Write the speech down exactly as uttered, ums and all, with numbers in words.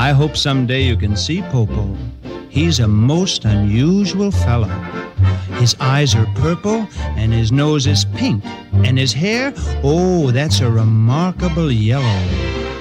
I hope someday you can see Popo. He's a most unusual fellow. His eyes are purple, and his nose is pink, and his hair, oh, that's a remarkable yellow.